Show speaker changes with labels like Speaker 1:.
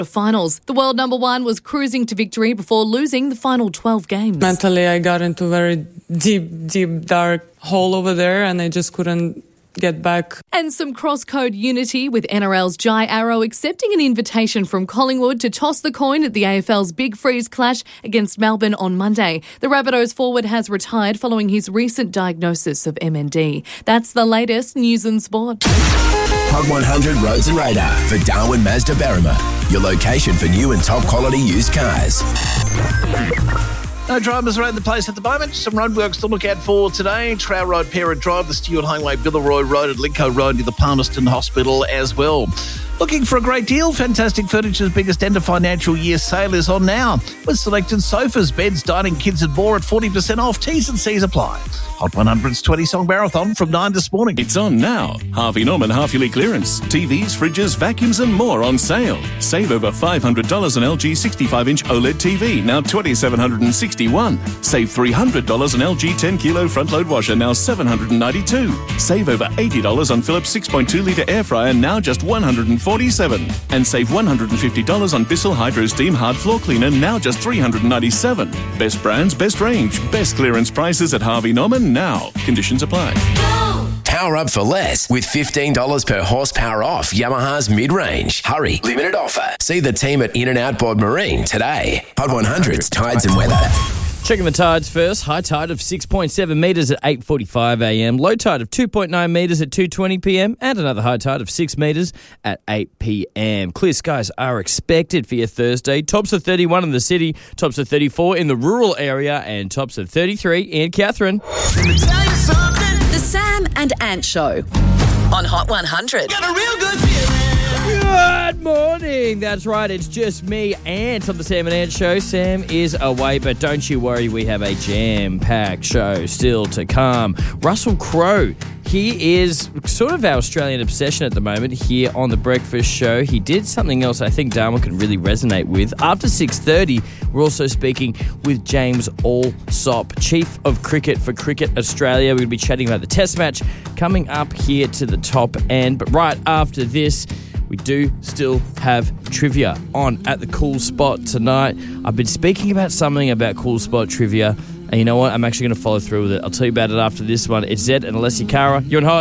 Speaker 1: Finals. The world number one was cruising to victory before losing the final 12 games.
Speaker 2: Mentally, I got into a very deep, dark hole over there, and I just couldn't get back.
Speaker 1: And some cross-code unity with NRL's Jai Arrow accepting an invitation from Collingwood to toss the coin at the AFL's Big Freeze clash against Melbourne on Monday. The Rabbitohs forward has retired following his recent diagnosis of MND. That's the latest news and sport.
Speaker 3: Hot 100 Roads and Radar for Darwin Mazda Berrima, your location for new and top quality used cars.
Speaker 4: No dramas around the place at the moment. Some roadworks to look out for today. Trow Road, Parrot Drive, the Stewart Highway, Billeroy Road and Lincoln Road near the Palmerston Hospital as well. Looking for a great deal? Fantastic Furniture's biggest end of financial year sale is on now. With selected sofas, beds, dining, kids and more at 40% off. T's and C's apply. Hot 100's 20-song marathon from 9 this morning.
Speaker 5: It's on now. Harvey Norman half-yearly clearance. TVs, fridges, vacuums and more on sale. Save over $500 on LG 65-inch OLED TV, now $2,761. Save $300 on LG 10-kilo front-load washer, now $792. Save over $80 on Philips 6.2-litre air fryer, now just $147. And save $150 on Bissell Hydro Steam hard floor cleaner, now just $397. Best brands, best range, best clearance prices at Harvey Norman now. Conditions apply.
Speaker 3: Power up for less with $15 per horsepower off Yamaha's mid-range. Hurry, limited offer. See the team at In-N-Out Board Marine today. Hot 100's Tides and Weather.
Speaker 6: Checking the tides first. High tide of 6.7 metres at 8:45 a.m. Low tide of 2.9 metres at 2:20 p.m. And another high tide of 6 metres at 8 p.m. Clear skies are expected for your Thursday. Tops of 31 in the city, tops of 34 in the rural area, and tops of 33 in Katherine.
Speaker 7: The Sam and Ant Show on Hot 100.
Speaker 4: Got a real good feeling.
Speaker 6: Good morning. That's right. It's just me, Ant, on the Sam and Ant Show. Sam is away, but don't you worry. We have a jam-packed show still to come. Russell Crowe. He is sort of our Australian obsession at the moment here on The Breakfast Show. He did something else I think Darwin can really resonate with. After 6:30, we're also speaking with James Allsop, Chief of Cricket for Cricket Australia. We're going to be chatting about the Test match coming up here to the top end. But right after this, we do still have trivia on at the Cool Spot tonight. I've been speaking about something about Cool Spot trivia, and you know what? I'm actually going to follow through with it. I'll tell you about it after this one. It's Zed and Alessia Cara. You're on Hot.